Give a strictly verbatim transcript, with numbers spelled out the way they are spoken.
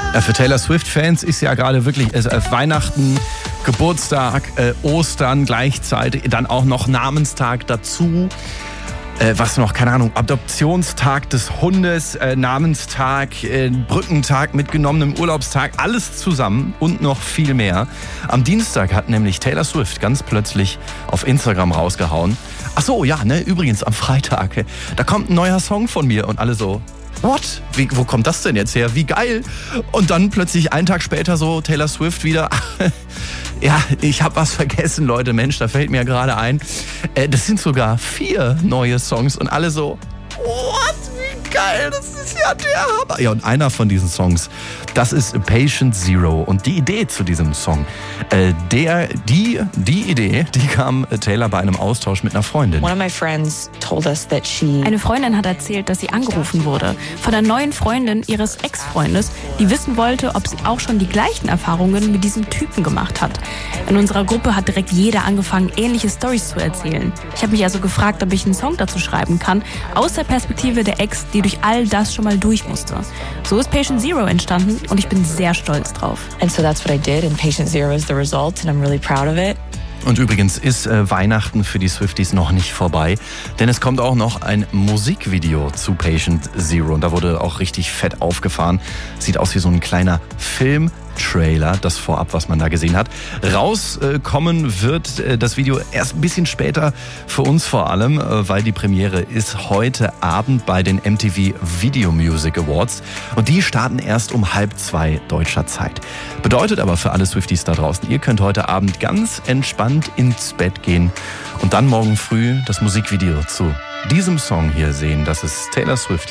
Ja, für Taylor Swift-Fans ist ja gerade wirklich äh, Weihnachten, Geburtstag, äh, Ostern gleichzeitig, dann auch noch Namenstag dazu. Äh, was noch, keine Ahnung, Adoptionstag des Hundes, äh, Namenstag, äh, Brückentag, mitgenommenem Urlaubstag, alles zusammen und noch viel mehr. Am Dienstag hat nämlich Taylor Swift ganz plötzlich auf Instagram rausgehauen. Ach so, ja, ne, übrigens am Freitag, da kommt ein neuer Song von mir und alle so, what? Wie, wo kommt das denn jetzt her? Wie geil! Und dann plötzlich einen Tag später so Taylor Swift wieder. Ja, ich habe was vergessen, Leute. Mensch, da fällt mir gerade ein. Äh, das sind sogar vier neue Songs und alle so, what? Wie geil! Das ist ja der Hammer! Ja, und einer von diesen Songs, das ist Patient Zero. Und die Idee zu diesem Song, äh, der, die, die Idee, die kam Taylor bei einem Austausch mit einer Freundin. One of my friends told us that she Eine Freundin hat erzählt, dass sie angerufen wurde von der neuen Freundin ihres Ex-Freundes, die wissen wollte, ob sie auch schon die gleichen Erfahrungen mit diesem Typen gemacht hat. In unserer Gruppe hat direkt jeder angefangen, ähnliche Storys zu erzählen. Ich habe mich also gefragt, ob ich einen Song dazu schreiben kann, aus der Perspektive der Ex, die durch all das schon mal durch musste. So ist Patient Zero entstanden und ich bin sehr stolz drauf. And so that's what I did, and Patient Zero is the result, and I'm really proud of it. Und übrigens ist äh, Weihnachten für die Swifties noch nicht vorbei, denn es kommt auch noch ein Musikvideo zu Patient Zero. Und da wurde auch richtig fett aufgefahren. Sieht aus wie so ein kleiner Film-Trailer, das vorab, was man da gesehen hat. Rauskommen äh, wird äh, das Video erst ein bisschen später für uns vor allem, äh, weil die Premiere ist heute Abend bei den M T V Video Music Awards. Und die starten erst um halb zwei deutscher Zeit. Bedeutet aber für alle Swifties da draußen, ihr könnt heute Abend ganz entspannt ins Bett gehen und dann morgen früh das Musikvideo zu diesem Song hier sehen. Das ist Taylor Swift.